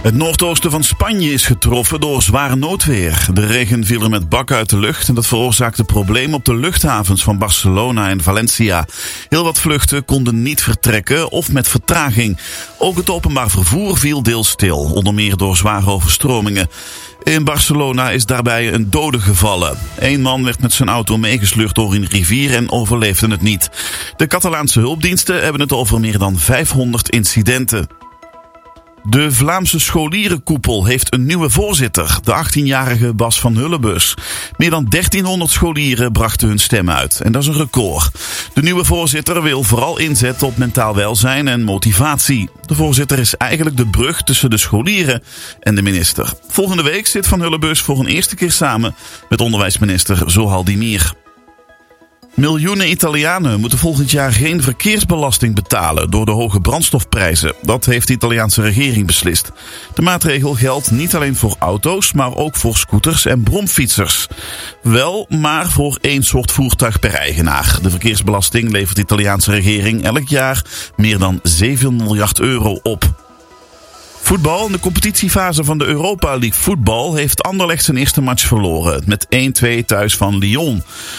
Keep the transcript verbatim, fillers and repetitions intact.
Het noordoosten van Spanje is getroffen door zwaar noodweer. De regen viel er met bakken uit de lucht en dat veroorzaakte problemen op de luchthavens van Barcelona en Valencia. Heel wat vluchten konden niet vertrekken of met vertraging. Ook het openbaar vervoer viel deels stil, onder meer door zware overstromingen. In Barcelona is daarbij een dode gevallen. Eén man werd met zijn auto meegesleurd door een rivier en overleefde het niet. De Catalaanse hulpdiensten hebben het over meer dan vijfhonderd incidenten. De Vlaamse scholierenkoepel heeft een nieuwe voorzitter, de achttienjarige Bas van Hullebus. Meer dan dertienhonderd scholieren brachten hun stem uit en dat is een record. De nieuwe voorzitter wil vooral inzetten op mentaal welzijn en motivatie. De voorzitter is eigenlijk de brug tussen de scholieren en de minister. Volgende week zit Van Hullebus voor een eerste keer samen met onderwijsminister Zohal Dimir. Miljoenen Italianen moeten volgend jaar geen verkeersbelasting betalen door de hoge brandstofprijzen. Dat heeft de Italiaanse regering beslist. De maatregel geldt niet alleen voor auto's, maar ook voor scooters en bromfietsers. Wel, maar voor één soort voertuig per eigenaar. De verkeersbelasting levert de Italiaanse regering elk jaar meer dan zeven miljard euro op. Voetbal. In de competitiefase van de Europa League voetbal heeft Anderlecht zijn eerste match verloren. Met één twee thuis van Lyon.